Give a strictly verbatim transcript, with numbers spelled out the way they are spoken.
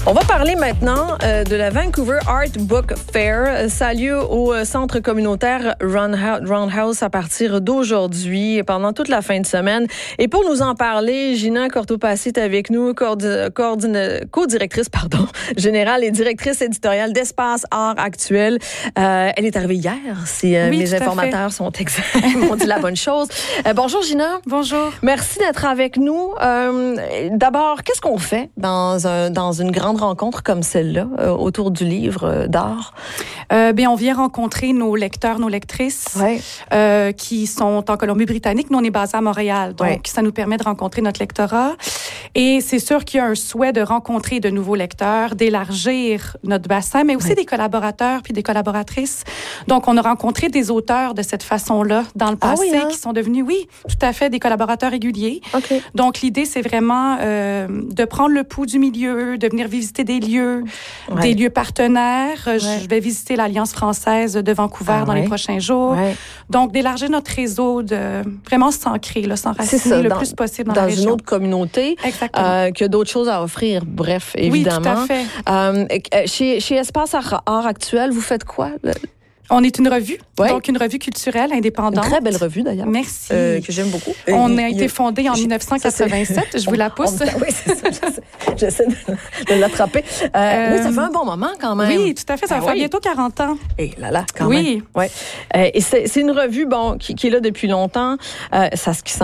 On va parler maintenant euh, de la Vancouver Art Book Fair. Ça a lieu au euh, centre communautaire Roundhouse à partir d'aujourd'hui pendant toute la fin de semaine. Et pour nous en parler, Gina Cortopassi est avec nous, coordi- coordine- co-directrice pardon, générale et directrice éditoriale d'Espace Art Actuel. Euh, elle est arrivée hier, si euh, oui, mes informateurs sont exacts, m'ont dit la bonne chose. Euh, bonjour Gina. Bonjour. Merci d'être avec nous. Euh, d'abord, qu'est-ce qu'on fait dans, un, dans une grande rencontre comme celle-là, euh, autour du livre euh, d'art? Euh, bien, on vient rencontrer nos lecteurs, nos lectrices, ouais. euh, qui sont en Colombie-Britannique. Nous, on est basé à Montréal, donc ouais. ça nous permet de rencontrer notre lectorat. Et c'est sûr qu'il y a un souhait de rencontrer de nouveaux lecteurs, d'élargir notre bassin, mais aussi ouais. des collaborateurs puis des collaboratrices. Donc, on a rencontré des auteurs de cette façon-là dans le passé, ah oui, hein? qui sont devenus, oui, tout à fait, des collaborateurs réguliers. Okay. Donc, l'idée, c'est vraiment euh, de prendre le pouls du milieu, de venir visiter des lieux, ouais. des lieux partenaires. Ouais. Je vais visiter l'Alliance française de Vancouver ah, dans ouais. les prochains jours. Ouais. Donc, d'élargir notre réseau, de vraiment s'ancrer, là, s'enraciner le dans, plus possible dans, dans la région. Dans une autre communauté euh, qui a d'autres choses à offrir. Bref, évidemment. Oui, tout à fait. Euh, chez, chez Espace Art, Art Actuel, vous faites quoi? Le... On est une revue, ouais. donc une revue culturelle indépendante. Une très belle revue, d'ailleurs. Merci. Euh, que j'aime beaucoup. On il, a il, été fondé en dix-neuf cent quatre-vingt-sept. Je vous on, la pousse. On, oui, c'est ça. J'essaie, j'essaie de, de l'attraper. Euh, euh, oui, ça fait un bon moment quand même. Oui, tout à fait. Ça ah, va faire oui. bientôt quarante ans. Et là, là, quand oui. même. Oui. Ouais. Euh, et c'est, c'est une revue, bon, qui, qui est là depuis longtemps. Euh, ça, ce qui